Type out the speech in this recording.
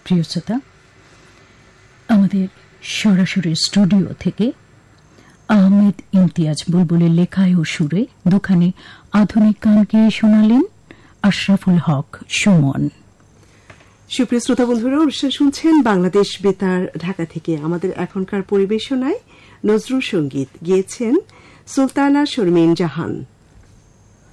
প্রিয় শ্রোতা, আমাদের সরাসরি স্টুডিও থেকে আহমেদ ইমতিয়াজ বুলবুলের লেখায় ও সুরে দুখানি আধুনিক গান গেয়ে শোনালেন আশরাফুল হক সুমন। সুপ্রিয় শ্রোতা বন্ধুরা, অনুষ্ঠান শুনছেন বাংলাদেশ বেতার ঢাকা থেকে। আমাদের এখনকার পরিবেশনায় নজরুল সঙ্গীত গেয়েছেন সুলতানা শর্মিন জাহান।